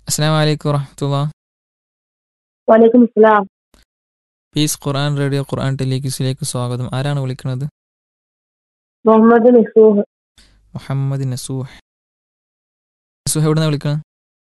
അസ്സലാമു അലൈക്കും വറഹ്മത്തുള്ളാഹി. വലൈക്കും സ്ലാം. പീസ് ഖുർആൻ റേഡിയോ ഖുർആൻ ടെലിക്യൂസിലേക്ക് സ്വാഗതം. ആരാണ് വിളിക്കുന്നത്? മുഹമ്മദ് നസൂഹ്. മുഹമ്മദ് നസൂഹ്. നസൂഹ് എവിടുന്നാണ് വിളിക്കുന്നത്?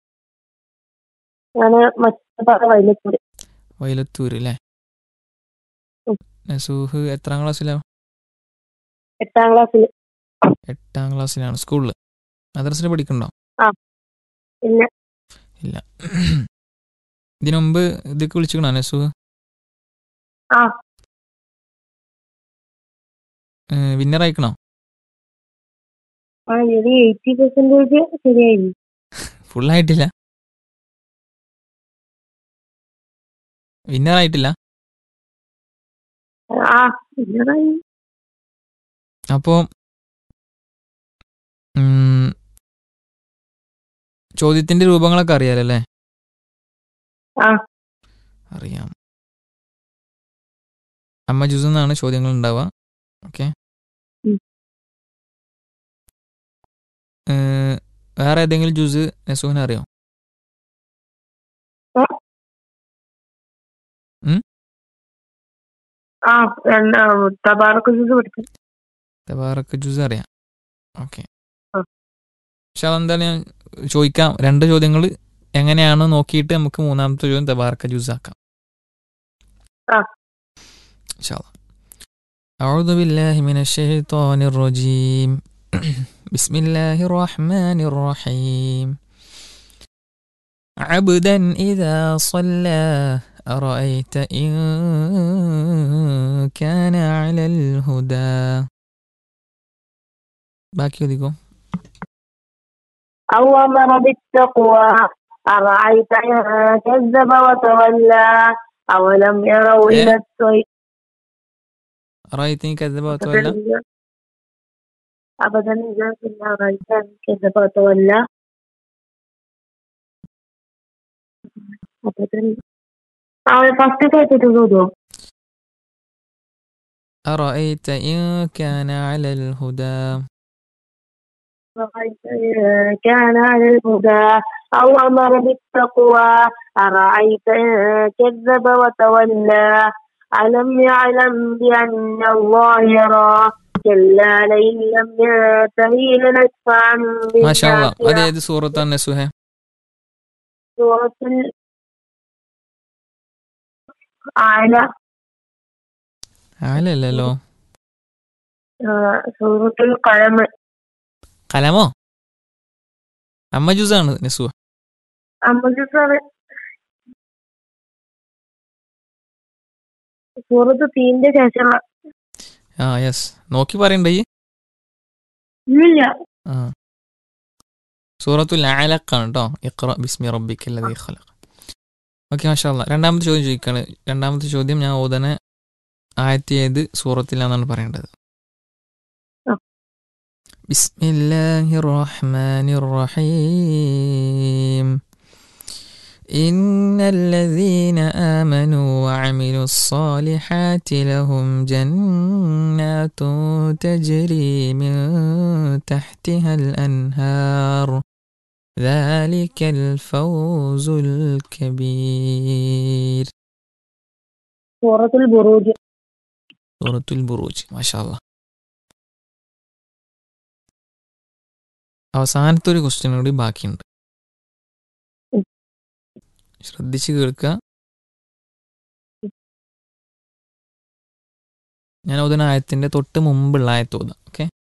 ഞാന് മറ്റപ്പാറ വൈലത്തൂര്. വൈലത്തൂര് അല്ലേ? ഉം. നസൂഹ് എത്രാം ക്ലാസ്സിലാണ്? 8ാം ക്ലാസ്സില്. 8ാം ക്ലാസ്സിലാണ്. സ്കൂളിൽ മദ്രസയിൽ പഠിക്കണ്ടോ? ആ ഇല്ല. ഇല്ല. ഇതിനു മുമ്പ് ഇതൊക്കെ വിളിച്ചിക്കണോ നസൂഹ്? ആ വിന്നർ അയക്കണോ? ഇത് 80% ശരിയായിരുന്നു. ഫുള്ളായിട്ടില്ല. വിന്നർ ആയിട്ടില്ല. ആ ഇല്ലതായി. അപ്പോൾ ചോദ്യത്തിന്റെ രൂപങ്ങളൊക്കെ അറിയാലല്ലേ? ആ അറിയാം. അമ്മ ജുസ് എന്നാണ് ചോദ്യങ്ങൾ ഉണ്ടാവുക. ഓക്കെ. ഉം. വേറെ ഏതെങ്കിലും ജുസ് നസൂഹിനെ അറിയോ? ആ തബാറക്ക് ജ്യൂസ് പഠിച്ചു. തബാറക്ക് ജുസ് അറിയാം. ഓക്കെ. ആ. പക്ഷെ അതെന്താണ് ഞാൻ ചോദിക്കാം. 2 ചോദ്യങ്ങൾ എങ്ങനെയാണ് നോക്കിയിട്ട് നമുക്ക് മൂന്നാമത്തെ ചോദ്യം തബാറക്ക ജുസ് ആക്കാം. ആ. ഇൻഷാ അല്ലാഹ്. أعوذ بالله من الشيطان الرجيم. بسم الله الرحمن الرحيم. عبدا إذا صلى أرأيت إن كان على الهدى. باقي ذيكم. أو أمر بالتقوى أرأيت إن كذب وتولى أولم يروا إلى الطير. أرأيت إن كذب وتولى. أبدا إذا كنا أرأيت إن كذب وتولى. فاست കേട്ടിട്ടുള്ളൂ. أرأيت إن كان على الهدى. كان على الهدى أو أمر بالتقوى أرأيت إن كذب وتولى ألم يعلم بأن الله يرى كلا لئن لم ينتهي لنسفعا ما شاء الله. بالناصية. هذه سورة النسوة. سورة الأعلى. أعلى لو. سورة القلم. കലമോ? അമ്മ ജുസാണ് നസൂഹ്. സൂറത്ത് തീന്റെ ശേഷമുള്ള. ആ യെസ്. നോക്കി പറയണ്ട ഈ. ഇല്ല. ആ സൂറത്തുൽ അലഖാണ് കേട്ടോ. ഇഖ്റ ബിസ്മി റബ്ബിക്കല്ലദീ ഖലഖ്. ഓക്കെ മാഷാ അല്ലാഹ്. രണ്ടാമത്തെ ചോദ്യം ചോദിക്കുകയാണ്. രണ്ടാമത്തെ ചോദ്യം ഞാൻ ഓതന ആയത്ത് ഏത് സൂറത്തിലാണെന്നാണ് പറയേണ്ടത്. ബിസ്മില്ലാഹിർ റഹ്മാനിർ റഹീം. إن الذين آمنوا وعملوا الصالحات لهم جنات تجري من تحتها الأنهار ذلك الفوز الكبير. سورة البروج. سورة البروج. ما شاء الله. അവസാനത്തെ ഒരു ക്വസ്റ്റ്യൻ കൂടി ബാക്കിയുണ്ട്. ശ്രദ്ധിച്ച് കേൾക്കുക. ഞാൻ ഓതുന്ന ആയത്തിന്റെ തൊട്ട് മുമ്പുള്ള ആയത്ത് ഓതാം. ഓക്കെ.